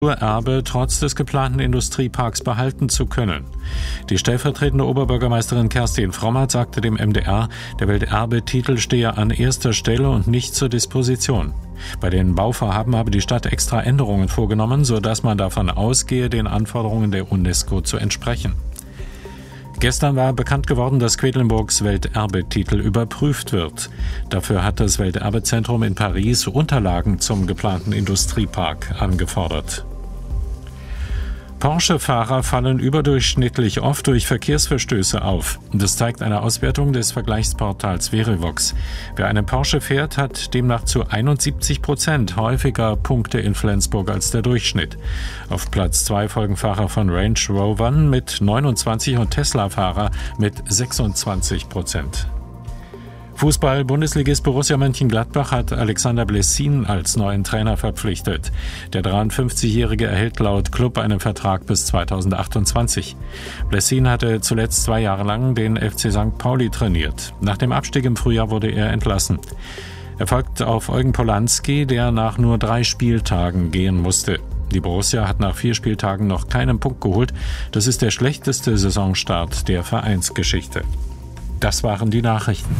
Erbe trotz des geplanten Industrieparks behalten zu können. Die stellvertretende Oberbürgermeisterin Kerstin Frommert sagte dem MDR, der Welterbetitel stehe an erster Stelle und nicht zur Disposition. Bei den Bauvorhaben habe die Stadt extra Änderungen vorgenommen, sodass man davon ausgehe, den Anforderungen der UNESCO zu entsprechen. Gestern war bekannt geworden, dass Quedlinburgs Welterbetitel überprüft wird. Dafür hat das Welterbezentrum in Paris Unterlagen zum geplanten Industriepark angefordert. Porsche-Fahrer fallen überdurchschnittlich oft durch Verkehrsverstöße auf. Das zeigt eine Auswertung des Vergleichsportals Verivox. Wer einen Porsche fährt, hat demnach zu 71% häufiger Punkte in Flensburg als der Durchschnitt. Auf Platz 2 folgen Fahrer von Range Rovern mit 29 und Tesla-Fahrer mit 26%. Fußball-Bundesligist Borussia Mönchengladbach hat Alexander Blessin als neuen Trainer verpflichtet. Der 53-Jährige erhält laut Klub einen Vertrag bis 2028. Blessin hatte zuletzt 2 Jahre lang den FC St. Pauli trainiert. Nach dem Abstieg im Frühjahr wurde er entlassen. Er folgt auf Eugen Polanski, der nach nur 3 Spieltagen gehen musste. Die Borussia hat nach 4 Spieltagen noch keinen Punkt geholt. Das ist der schlechteste Saisonstart der Vereinsgeschichte. Das waren die Nachrichten.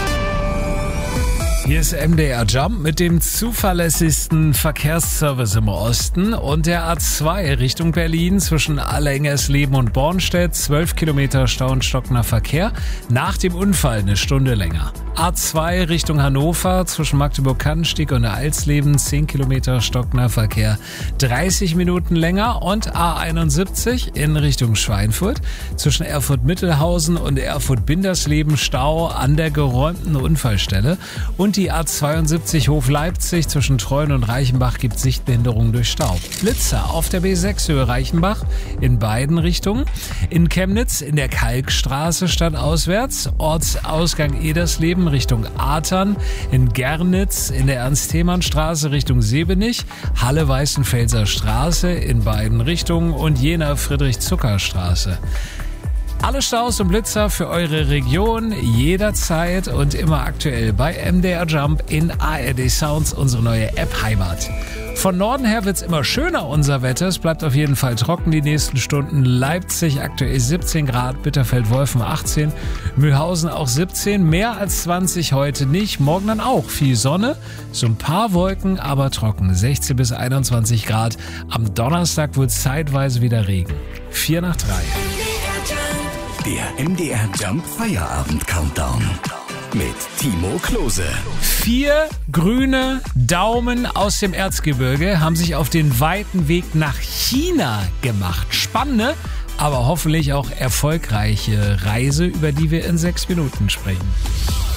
Hier ist MDR Jump mit dem zuverlässigsten Verkehrsservice im Osten und der A2 Richtung Berlin zwischen Allengersleben und Bornstedt. 12 Kilometer Stau und stockender Verkehr. Nach dem Unfall eine Stunde länger. A2 Richtung Hannover zwischen Magdeburg-Kannenstieg und Alsleben. 10 Kilometer stockender Verkehr. 30 Minuten länger. Und A71 in Richtung Schweinfurt zwischen Erfurt-Mittelhausen und Erfurt-Bindersleben. Stau an der geräumten Unfallstelle. Und die A72 Hof-Leipzig zwischen Treuen und Reichenbach gibt Sichtbehinderungen durch Stau. Blitzer auf der B6 Höhe Reichenbach in beiden Richtungen. In Chemnitz in der Kalkstraße stadtauswärts. Ortsausgang Edersleben Richtung Atern. In Gernitz in der Ernst-Thiemann-Straße Richtung Sebenich. Halle-Weißenfelser Straße in beiden Richtungen und Jena Friedrich-Zucker-Straße. Alle Staus und Blitzer für eure Region jederzeit und immer aktuell bei MDR Jump in ARD Sounds, unsere neue App Heimat. Von Norden her wird's immer schöner, unser Wetter. Es bleibt auf jeden Fall trocken die nächsten Stunden. Leipzig aktuell 17 Grad, Bitterfeld-Wolfen 18, Mühlhausen auch 17, mehr als 20 heute nicht. Morgen dann auch viel Sonne, so ein paar Wolken, aber trocken, 16 bis 21 Grad. Am Donnerstag wird's zeitweise wieder Regen. 4 nach 3. Der MDR Jump Feierabend Countdown mit Timo Klose. 4 grüne Daumen aus dem Erzgebirge haben sich auf den weiten Weg nach China gemacht. Spannende, aber hoffentlich auch erfolgreiche Reise, über die wir in 6 Minuten sprechen.